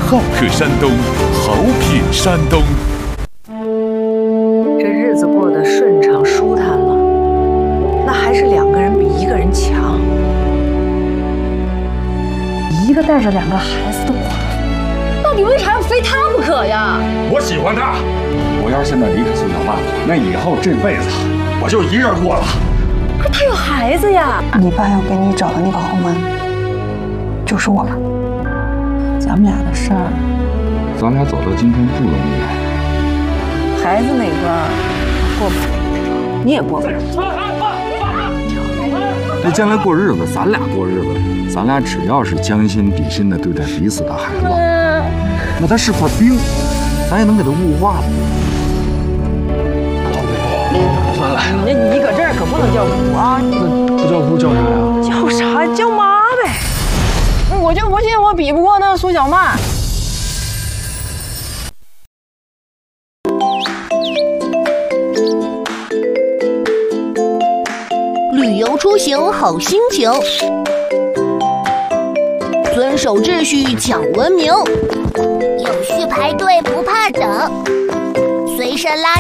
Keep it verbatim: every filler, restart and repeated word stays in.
好客山东，好品山东。 这日子过得顺畅舒坦了，那还是两个人比一个人强。 一个带着两个孩子的寡妇，到底为啥要非他不可呀？ 我喜欢他，我要是现在离开苏小曼，那以后这辈子我就一人过了。 可是他有孩子呀！ 你爸要给你找的那个豪门，就是我了。咱们俩的事儿， 咱俩走到今天不容易。 孩子那关过不了，你也过不了。 那将来过日子，咱俩过日子，咱俩只要是将心比心的对待彼此的孩子，那他是块冰，咱也能给他雾化了。 算了，你你搁这儿可不能叫姑啊！ 那不叫姑叫啥呀？ 叫啥？叫妈呗。 我就不信我比不过那苏小曼。 旅游出行好心情，遵守秩序讲文明，有序排队不怕等，随身拉